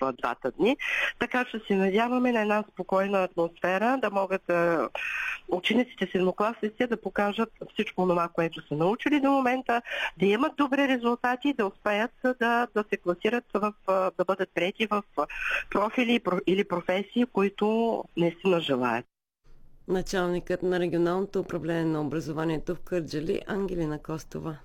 двата дни. Така че се надяваме на една спокойна атмосфера, да могат учениците, седмокласниците да покажат всичко това, което са научили до момента, да имат добри резултати, да успеят да се класират, да бъдат приети в профили или професии, които наистина желаят. Началникът на регионалното управление на образованието в Кърджали Ангелина Костова.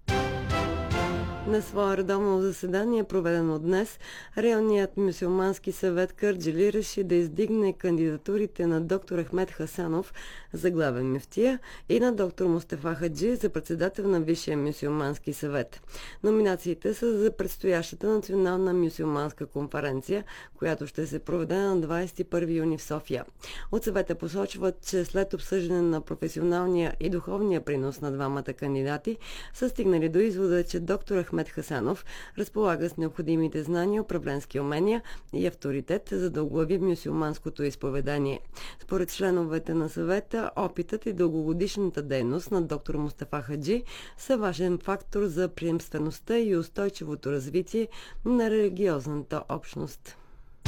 На свое редовно заседание, проведено днес, Районният мюсюлмански съвет Кърджали реши да издигне кандидатурите на доктор Ахмед Хасанов за главен мюфтия и на доктор Мустафа Хаджи за председател на Висшия мюсюлмански съвет. Номинациите са за предстоящата национална мюсюлманска конференция, която ще се проведе на 21 юни в София. От съвета посочват, че след обсъждане на професионалния и духовния принос на двамата кандидати са стигнали до извода, че доктор Ахмед Хасанов разполага с необходимите знания, управленски умения и авторитет, за да оглави мюсюлманското изповедание. Според членовете на съвета, опитът и дългогодишната дейност на доктор Мустафа Хаджи са важен фактор за приемствеността и устойчивото развитие на религиозната общност.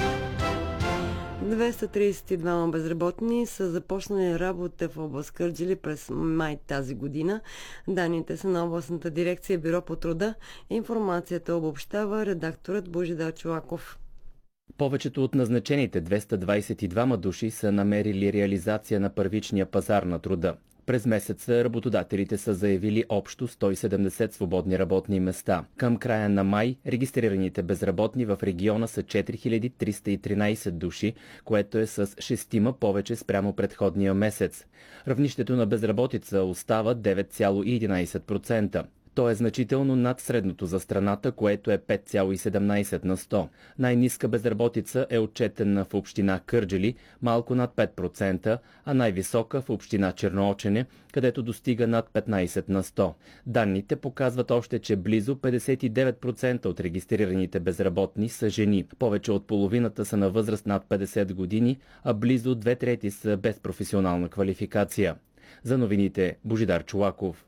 232 безработни са започнали работа в област Кърджали през май тази година. Данните са на областната дирекция Бюро по труда. Информацията обобщава редакторът Божидар Чолаков. Повечето от назначените 222 души са намерили реализация на първичния пазар на труда. През месеца работодателите са заявили общо 170 свободни работни места. Към края на май регистрираните безработни в региона са 4313 души, което е с 6 повече спрямо предходния месец. Равнището на безработица остава 9,11%. То е значително над средното за страната, което е 5,17 на 100. Най-ниска безработица е отчетена в община Кърджали, малко над 5%, а най-висока в община Черноочене, където достига над 15 на 100. Данните показват още, че близо 59% от регистрираните безработни са жени. Повече от половината са на възраст над 50 години, а близо 2/3 са без професионална квалификация. За новините Божидар Чолаков.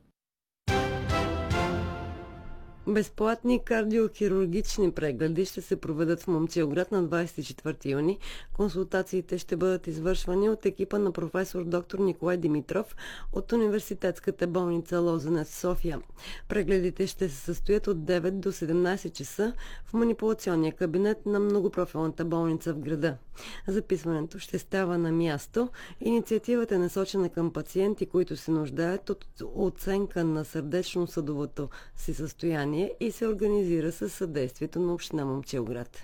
Безплатни кардиохирургични прегледи ще се проведат в Момчилград на 24 юни. Консултациите ще бъдат извършвани от екипа на професор доктор Николай Димитров от Университетската болница Лозенец в София. Прегледите ще се състоят от 9 до 17 часа в манипулационния кабинет на многопрофилната болница в града. Записването ще става на място. Инициативата е насочена към пациенти, които се нуждаят от оценка на сърдечно-съдовото си състояние и се организира със съдействието на община Момчилград.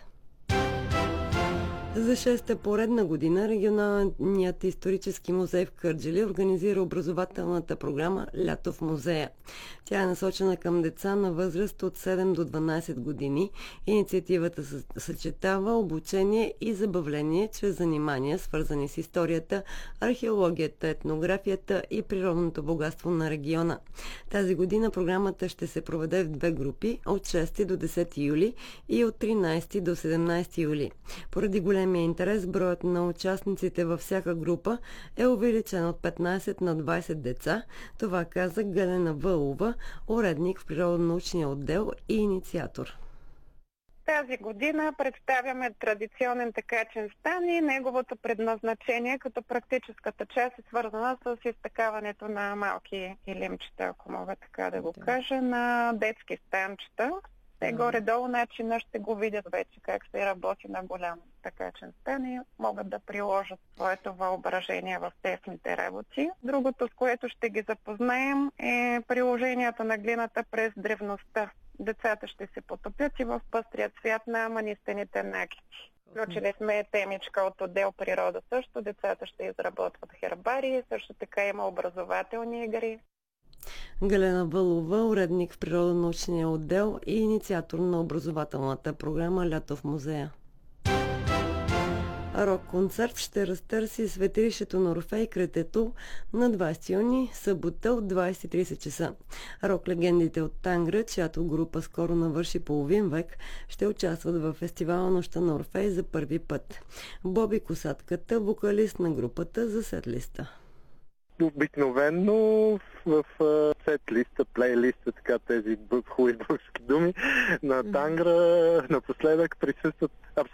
За 6-та поредна година регионалният исторически музей в Кърджали организира образователната програма «Лято в музея». Тя е насочена към деца на възраст от 7 до 12 години. Инициативата съчетава обучение и забавление чрез занимания, свързани с историята, археологията, етнографията и природното богатство на региона. Тази година програмата ще се проведе в две групи от 6 до 10 юли и от 13 до 17 юли. Поради големия интерес, броят на участниците във всяка група е увеличен от 15 на 20 деца. Това каза Галена Вълова, уредник в природонаучния отдел и инициатор. Тази година представяме традиционен тъкачен стан и неговото предназначение, като практическата част е свързана с изтъкаването на малки илимчета, ако мога така да го кажа, на детски станчета. Те горе-долу начина ще го видят вече как се работи на голям тъкачен стан и могат да приложат своето въображение в техните работи. Другото, с което ще ги запознаем, е приложението на глината през древността. Децата ще се потопят и в пъстрия цвят на манистените накити. Включили сме темичка от отдел природа също. Децата ще изработват хербарии, също така има образователни игри. Галена Вълова, уредник в природонаучния отдел и инициатор на образователната програма «Лято в музея». Рок-концерт ще разтърси светилището на Орфей Кретето на 20 юни, събота от 20:30 часа. Рок-легендите от Тангра, чиято група скоро навърши половин век, ще участват в фестивала Нощта на Орфей за първи път. Боби Косатката, вокалист на групата, за сет-листа. Обикновено в сет-листа, плейлиста, така тези хубави български думи на Тангра напоследък присъстват абсолютно